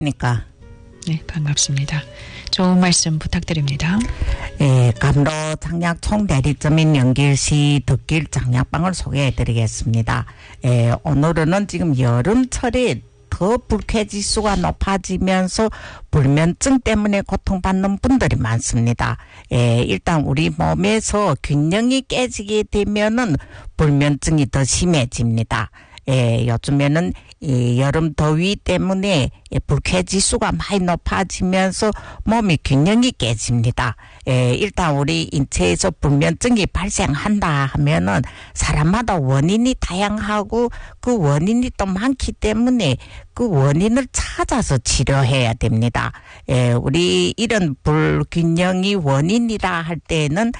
그러니까. 네, 반갑습니다. 좋은 말씀 부탁드립니다. 예, 감로 장약 총대리점인 연길시 덕길 장약방을 소개해드리겠습니다. 예, 오늘은 지금 여름철에 더 불쾌지수가 높아지면서 불면증 때문에 고통받는 분들이 많습니다. 예, 일단 우리 몸에서 균형이 깨지게 되면은 불면증이 더 심해집니다. 예, 요즘에는 이 여름 더위 때문에 불쾌지수가 많이 높아지면서 몸이 균형이 깨집니다. 예, 일단 우리 인체에서 불면증이 발생한다 하면은 사람마다 원인이 다양하고 그 원인이 또 많기 때문에 그 원인을 찾아서 치료해야 됩니다. 예, 우리 이런 불균형이 원인이라 할 때는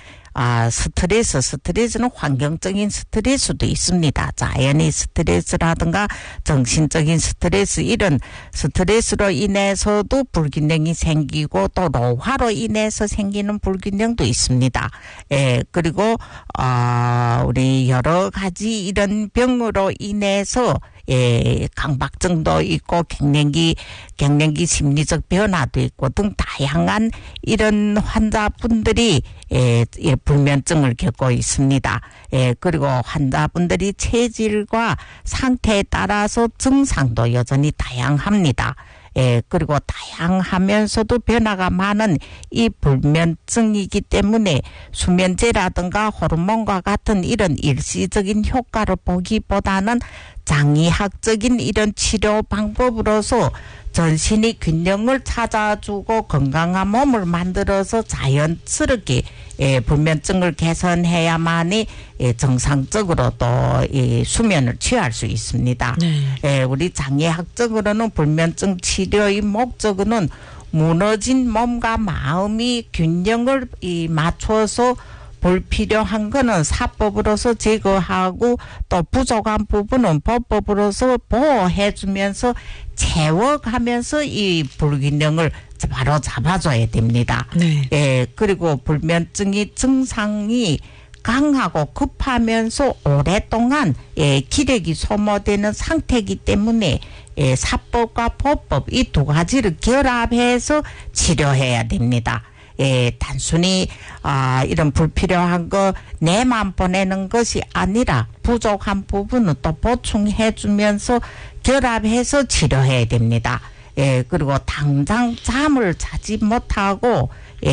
스트레스는 환경적인 스트레스도 있습니다. 자연의 스트레스라든가 정신적인 스트레스, 이런 스트레스로 인해서도 불균형이 생기고 또 노화로 인해서 생기는 불균형도 있습니다. 예, 그리고, 우리 여러 가지 이런 병으로 인해서 예, 강박증도 있고 갱년기 심리적 변화도 있고 등 다양한 이런 환자분들이 불면증을 겪고 있습니다. 예, 그리고 환자분들이 체질과 상태에 따라서 증상도 여전히 다양합니다. 예, 그리고 다양하면서도 변화가 많은 이 불면증이기 때문에 수면제라든가 호르몬과 같은 이런 일시적인 효과를 보기보다는 장의학적인 이런 치료 방법으로서 전신의 균형을 찾아주고 건강한 몸을 만들어서 자연스럽게 불면증을 개선해야만이 정상적으로 또 수면을 취할 수 있습니다. 네. 우리 장의학적으로는 불면증 치료의 목적은 무너진 몸과 마음이 균형을 맞춰서 불필요한 거는 사법으로서 제거하고 또 부족한 부분은 법법으로서 보호해주면서 채워가면서 이 불균형을 바로 잡아줘야 됩니다. 네. 예, 그리고 불면증이 증상이 강하고 급하면서 오랫동안 기력이 소모되는 상태이기 때문에 사법과 법법 이 두 가지를 결합해서 치료해야 됩니다. 예, 단순히 이런 불필요한 거 내만 보내는 것이 아니라 부족한 부분은 또 보충해 주면서 결합해서 치료해야 됩니다. 예, 그리고 당장 잠을 자지 못하고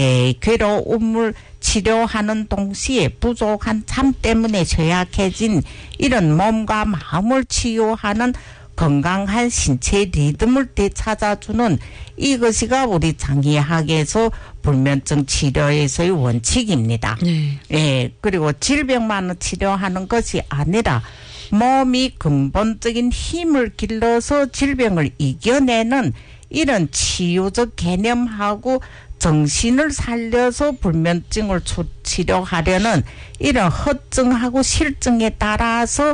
괴로움을 치료하는 동시에 부족한 잠 때문에 죄악해진 이런 몸과 마음을 치유하는 건강한 신체 리듬을 되찾아주는 이것이가 우리 장의학에서 불면증 치료에서의 원칙입니다. 네. 예, 그리고 질병만을 치료하는 것이 아니라 몸이 근본적인 힘을 길러서 질병을 이겨내는 이런 치유적 개념하고 정신을 살려서 불면증을 치료하려는 이런 허증하고 실증에 따라서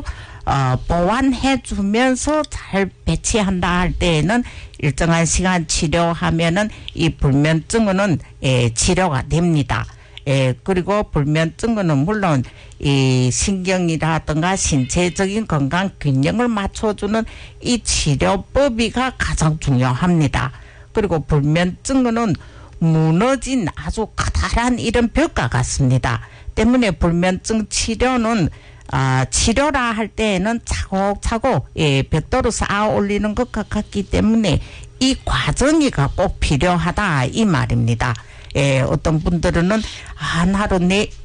보완해 주면서 잘 배치한다 할 때에는 일정한 시간 치료하면은 이 불면증은 치료가 됩니다. 그리고 불면증은 물론 이 신경이라든가 신체적인 건강 균형을 맞춰주는 이 치료법이가 가장 중요합니다. 그리고 불면증은 무너진 아주 커다란 이런 벽과 같습니다. 때문에 불면증 치료는 치료라 할 때에는 차곡차곡 벽돌을 쌓아 올리는 것과 같기 때문에 이 과정이가 꼭 필요하다 이 말입니다. 어떤 분들은 하루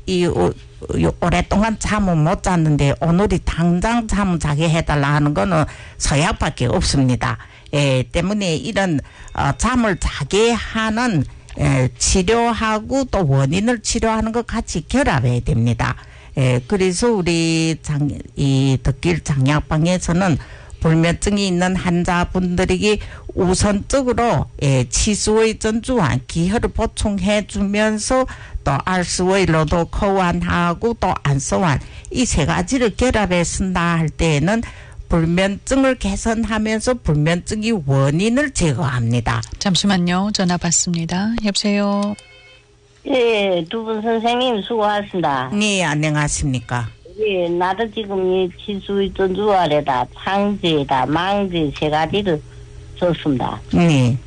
오랫동안 잠을 못 잤는데 오늘이 당장 잠을 자게 해달라 하는 거는 서약밖에 없습니다. 때문에 이런 잠을 자게 하는 치료하고 또 원인을 치료하는 것 같이 결합해야 됩니다. 그래서 우리 이 덕길 장약방에서는 불면증이 있는 환자분들에게 우선적으로 치수의 전주와 기혈을 보충해 주면서 또 알스의 로도코완하고 또 안서완 이 세 가지를 결합해 쓴다 할 때에는 불면증을 개선하면서 불면증의 원인을 제거합니다. 잠시만요. 전화 받습니다. 여보세요. 예, 두 분 선생님 수고하셨습니다. 네, 안녕하십니까. 예, 나도 지금 이 치수의 전주아래다, 창제다, 망제 세 가지를 좋습니다. 네.